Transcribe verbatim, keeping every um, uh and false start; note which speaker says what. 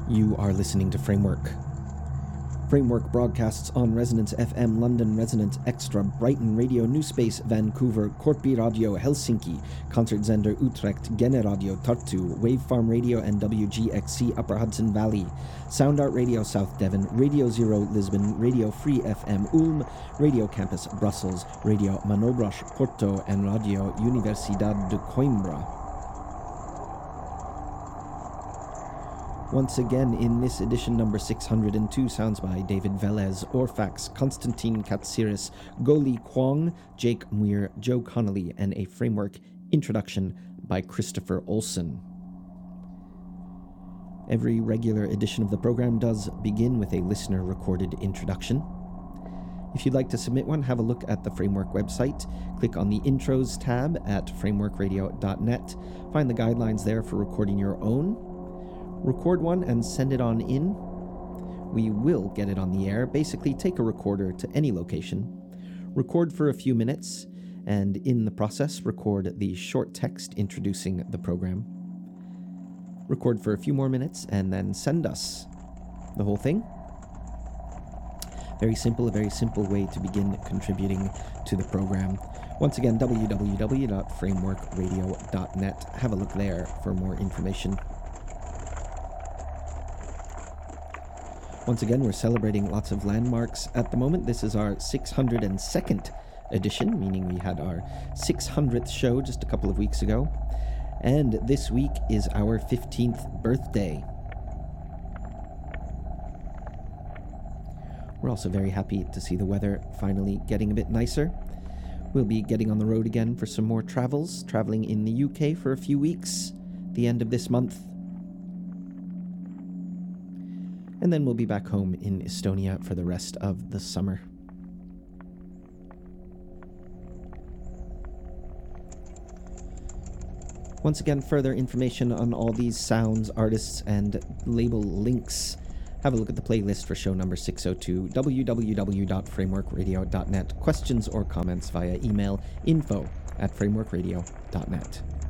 Speaker 1: You are listening to Framework. Framework broadcasts on Resonance F M London, Resonance Extra, Brighton Radio, New Space, Vancouver, Korpi Radio, Helsinki, Concertzender Utrecht, Gene Radio, Tartu, Wavefarm Radio and W G X C Upper Hudson Valley, Sound Art Radio South Devon, Radio Zero Lisbon, Radio Free F M Ulm, Radio Campus Brussels, Radio Manobras Porto and Radio Universidad de Coimbra. Once again, in this edition number six hundred two, sounds by David Velez, Orfax, Konstantin Katsiris, Goli Kwong, Jake Muir, Joe Connolly, and a Framework introduction by Christopher Olson. Every regular edition of the program does begin with a listener-recorded introduction. If you'd like to submit one, have a look at the Framework website. Click on the Intros tab at framework radio dot net. Find the guidelines there for recording your own. Record one and send it on in. We will get it on the air. Basically, take a recorder to any location, record for a few minutes, and in the process, record the short text introducing the program. Record for a few more minutes, and then send us the whole thing. Very simple, a very simple way to begin contributing to the program. Once again, w w w dot framework radio dot net. Have a look there for more information. Once again, we're celebrating lots of landmarks at the moment. This is our six hundred second edition, meaning we had our six hundredth show just a couple of weeks ago. And this week is our fifteenth birthday. We're also very happy to see the weather finally getting a bit nicer. We'll be getting on the road again for some more travels, traveling in the U K for a few weeks, the end of this month. And then we'll be back home in Estonia for the rest of the summer. Once again, further information on all these sounds, artists, and label links. Have a look at the playlist for show number six oh two, w w w dot framework radio dot net. Questions or comments via email, info at framework radio dot net.